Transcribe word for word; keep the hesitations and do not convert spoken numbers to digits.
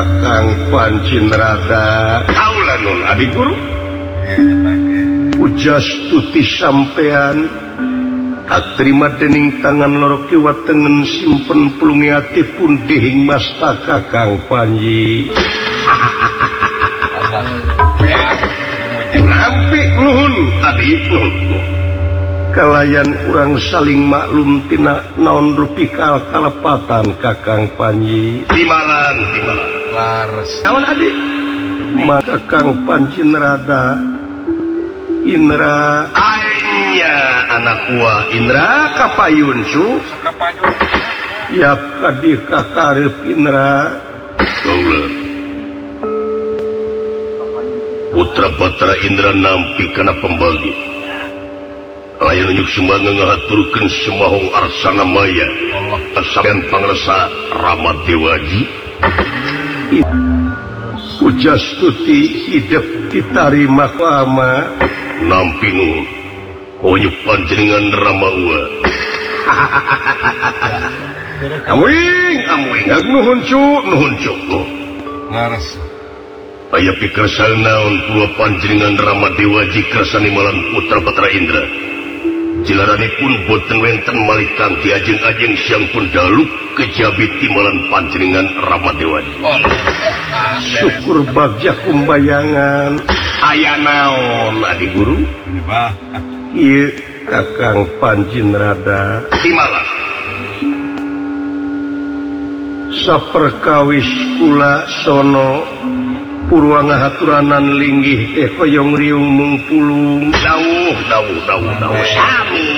Kakang Pancinrada kaula nun adik guru ujas tuti sampean atrima dening tangan loro kiwa tengen simpen pulungi ati pun dihing masta Kakang Panji nampi nuhun adik nuhun kalayan urang saling maklum tina naon rupi kal kalepatan Kakang Panji timalan timalan laras naon adik maka Kakang Pancinrada Indra anya anak gua Indra kapayun su kapayun ya kadih kakarep Indra kaula putra-putra Indra nampi kana pembagi layan unjuk sumbangan ngahaturkeun semahong arsana maya sampean pangresa Ramadewaji ujas tuti hidup ditarima lama nampi nuhun oyuk panjenengan Ramawa amuing amuing nuhun cu nuhun cu laras aya pikersana naon kula panjenengan Ramadewaji kersani malan putra-putra Indra jilaranipun boten wenten malih kanthi ajeng-ajeng siang pun daluk kejabit timalan panjenengan Ramadewaji syukur bagja kumbayangan aya naon adik guru ieu Kakang Pancinrada timalan saperkawis kula sono purwa ngahaturanan linggih teh hoyong riung mung pulung dawuh dawuh dawuh dawuh sami